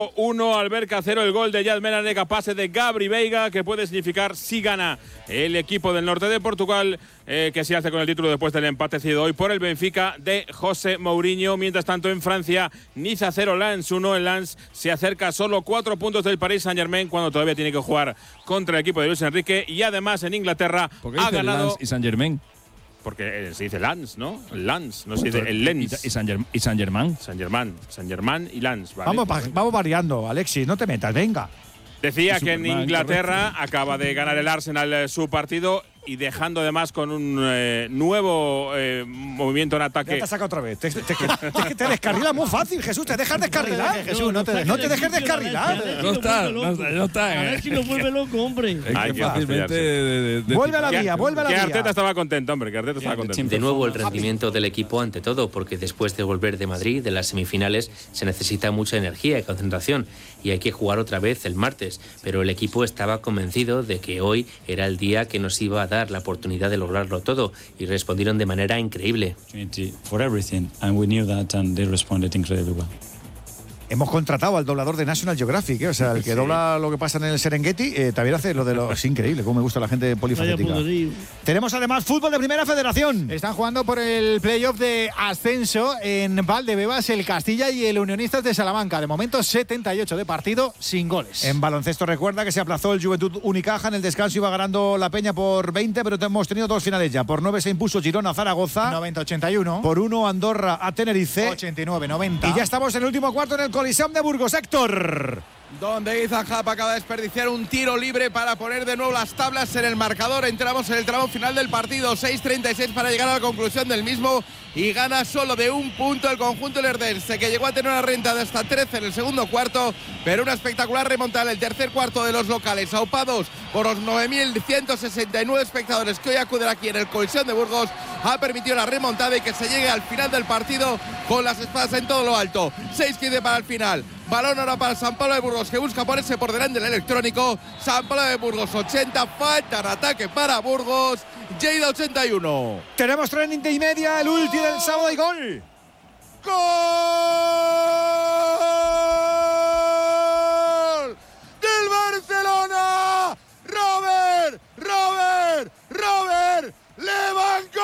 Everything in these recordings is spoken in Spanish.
1, Alberca 0, el gol de Yad Menanega, pase de Gabri Veiga, que puede significar si gana el equipo del norte de Portugal, que se hace con el título después del empate cedido hoy por el Benfica de José Mourinho. Mientras tanto, en Francia, Niza 0, Lens 1. El Lens se acerca a solo 4 puntos del Paris Saint-Germain cuando todavía tiene que jugar contra el equipo de Luis Enrique. Y además en Inglaterra ha ganado. Lens y Saint-Germain? Porque se dice Lens, ¿no? Lens, no se dice el Lens. ¿Y Saint-Germain? Saint-Germain y Lens. ¿Vale? Vamos variando, Alexis, no te metas, venga. Decía que en Inglaterra acaba de ganar el Arsenal su partido y dejando además con un nuevo movimiento en ataque. Ya te saca otra vez. Te descarrila muy fácil, Jesús. ¿Te dejas descarrilar? Jesús, no te dejes descarrilar. No está. A ver si nos vuelve loco, hombre. Vuelve a la vía, vuelve a la vía. Que Arteta estaba contento, hombre, que Arteta estaba contento. De nuevo el rendimiento del equipo ante todo, porque después de volver de Madrid, de las semifinales, se necesita mucha energía y concentración y hay que jugar otra vez el martes, pero el equipo estaba convencido de que hoy era el día que nos iba a dar la oportunidad de lograrlo todo y respondieron de manera increíble. Hemos contratado al doblador de National Geographic, o sea, el que dobla lo que pasa en el Serengeti, también hace lo de los... Es increíble, cómo me gusta la gente polifacética. Tenemos además fútbol de Primera Federación. Están jugando por el playoff de ascenso en Valdebebas, el Castilla y el Unionistas de Salamanca. De momento 78 de partido, sin goles. En baloncesto recuerda que se aplazó el Juventud Unicaja, en el descanso iba ganando la Peña por 20, pero hemos tenido 2 finales ya. Por 9 se impuso Girona a Zaragoza. 90-81. Por 1 Andorra a Tenerife. 89-90. Y ya estamos en el último cuarto en el Coliseum de Burgos, Héctor. Donde Ethan Happ acaba de desperdiciar un tiro libre para poner de nuevo las tablas en el marcador. Entramos en el tramo final del partido, 6:36 para llegar a la conclusión del mismo y gana solo de un punto el conjunto lerdense, que llegó a tener una renta de hasta 13 en el segundo cuarto, pero una espectacular remontada en el tercer cuarto de los locales, aupados por los 9.169 espectadores que hoy acuden aquí en el Coliseum de Burgos, ha permitido la remontada y que se llegue al final del partido con las espadas en todo lo alto. 6:15 para el final. Balón ahora para San Pablo de Burgos, que busca ponerse por delante del electrónico. San Pablo de Burgos 80, falta en ataque para Burgos. Lleida 81. Tenemos trending de y media, el último del sábado y gol. ¡Gol! ¡Del Barcelona! ¡Robert! ¡Lewandowski!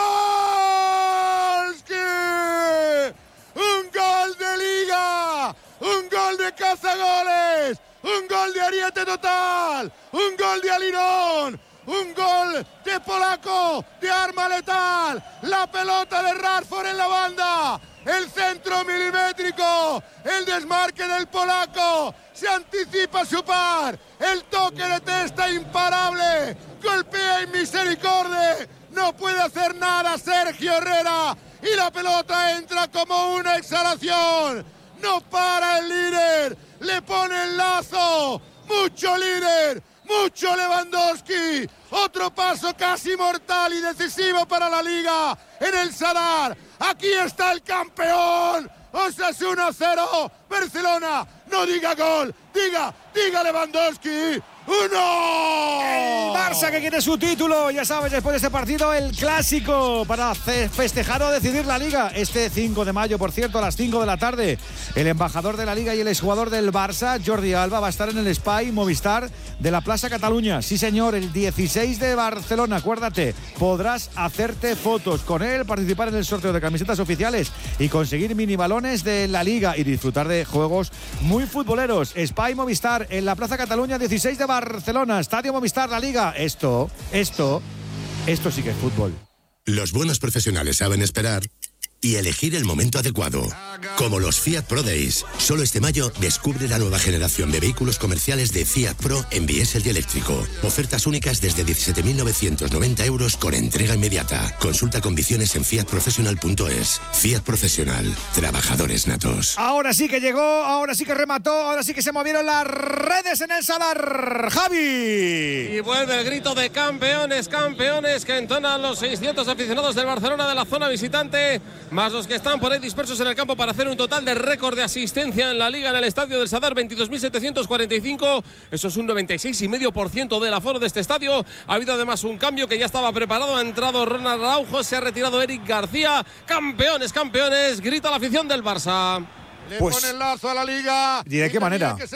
¡Un gol de Liga! ¡Un gol de cazagoles! ¡Un gol de Ariete total! ¡Un gol de Alinón! ¡Un gol de Polaco! ¡De arma letal! ¡La pelota de Rashford en la banda! ¡El centro milimétrico! ¡El desmarque del Polaco! ¡Se anticipa su par! ¡El toque de testa imparable! ¡Golpea en misericordia! ¡No puede hacer nada Sergio Herrera! ¡Y la pelota entra como una exhalación! ¡No para el líder! ¡Le pone el lazo! ¡Mucho líder! ¡Mucho Lewandowski! Otro paso casi mortal y decisivo para la Liga en el Sadar. Aquí está el campeón. Osasuna 0, Barcelona. No diga gol, diga Lewandowski. ¡Uno! El Barça que quiere su título, ya sabes, después de este partido, el clásico para festejar o decidir la Liga. Este 5 de mayo, por cierto, a las 5 de la tarde, el embajador de la Liga y el exjugador del Barça, Jordi Alba, va a estar en el Espai Movistar de la Plaza Cataluña. Sí, señor, el 16 de Barcelona, acuérdate, podrás hacerte fotos con él, participar en el sorteo de camisetas oficiales y conseguir mini balones de la Liga y disfrutar de juegos muy futboleros. Espai Movistar en la Plaza Cataluña, 16 de Barcelona, Estadio Movistar, la Liga. Esto sí que es fútbol. Los buenos profesionales saben esperar y elegir el momento adecuado. Como los Fiat Pro Days. Solo este mayo descubre la nueva generación de vehículos comerciales de Fiat Pro en diésel y eléctrico. Ofertas únicas desde 17.990 euros con entrega inmediata. Consulta condiciones en fiatprofessional.es. Fiat Profesional. Trabajadores natos. Ahora sí que llegó, ahora sí que remató, ahora sí que se movieron las redes en el Sadar. ¡Javi! Y vuelve el grito de campeones, que entonan los 600 aficionados del Barcelona de la zona visitante, más los que están por ahí dispersos en el campo para hacer un total de récord de asistencia en la Liga en el estadio del Sadar, 22.745. Eso es un 96,5% del aforo de este estadio. Ha habido además un cambio que ya estaba preparado. Ha entrado Ronald Araujo, se ha retirado Eric García. Campeones, grita la afición del Barça. Le Pues, pone el lazo a la Liga. ¿y de qué manera?